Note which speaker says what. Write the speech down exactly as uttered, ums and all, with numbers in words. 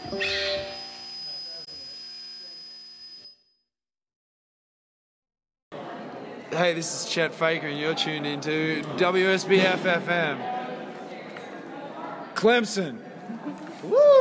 Speaker 1: Hey, this is Chet Faker, and you're tuned into W S B F F M. Clemson. Woo!